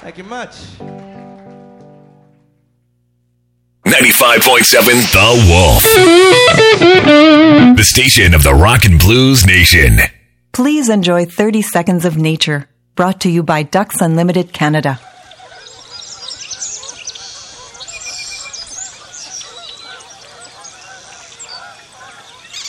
Thank you much. 95.7 The Wolf. The station of the Rock and Blues Nation. Please enjoy 30 Seconds of Nature, brought to you by Ducks Unlimited Canada.